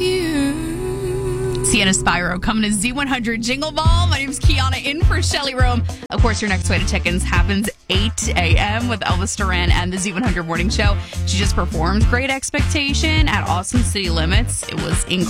Sienna Spyro coming to Z100 Jingle Ball. My name's Kiana in for Shelly Rome. Of course, your next way to check-ins happens 8 a.m. with Elvis Duran and the Z100 Morning Show. She just performed Great Expectation at Austin City Limits. It was incredible.